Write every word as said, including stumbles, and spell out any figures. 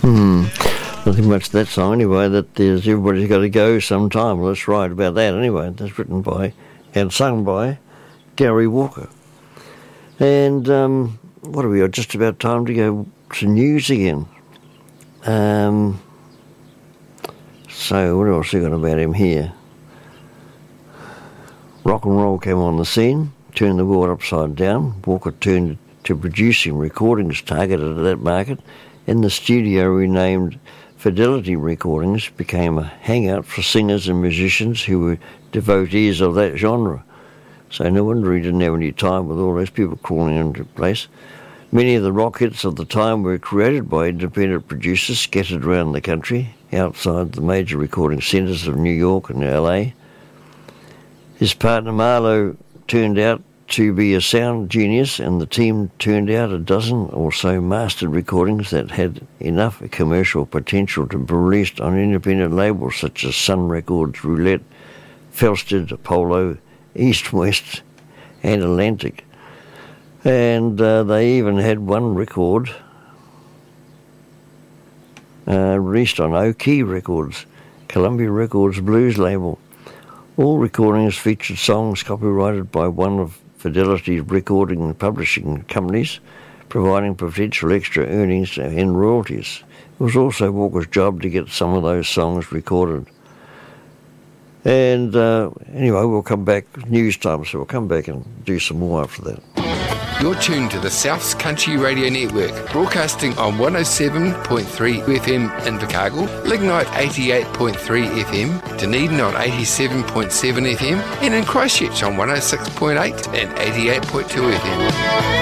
Hmm. Nothing much to that song anyway, that there's everybody's got to go sometime. Well, let's write about that anyway. That's written by and sung by Gary Walker. And um, what are we, just about time to go to news again. Um, so what else have we got about him here? Rock and roll came on the scene, turned the world upside down. Walker turned to producing recordings targeted at that market. In the studio, renamed Fidelity Recordings, became a hangout for singers and musicians who were devotees of that genre. So no wonder he didn't have any time with all those people crawling into place. Many of the rock hits of the time were created by independent producers scattered around the country, outside the major recording centres of New York and L A. His partner Marlo turned out to be a sound genius, and the team turned out a dozen or so mastered recordings that had enough commercial potential to be released on independent labels such as Sun Records, Roulette, Felsted, Apollo, East West and Atlantic. And uh, they even had one record uh, released on O-Key Records, Columbia Records blues label. All recordings featured songs copyrighted by one of Fidelity's recording and publishing companies, providing potential extra earnings and royalties. It was also Walker's job to get some of those songs recorded. And uh, anyway, we'll come back, news time, so we'll come back and do some more after that. You're tuned to the South's Country Radio Network, broadcasting on one oh seven point three F M in Invercargill, Lignite eighty-eight point three F M, Dunedin on eighty-seven point seven F M, and in Christchurch on one oh six point eight and eighty-eight point two F M.